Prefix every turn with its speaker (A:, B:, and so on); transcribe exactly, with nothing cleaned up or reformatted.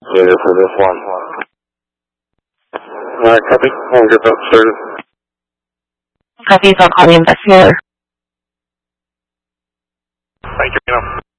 A: investigator for this one. Alright, copy. I'll get that started.
B: Copy, I'll call the investigator.
A: Thank you.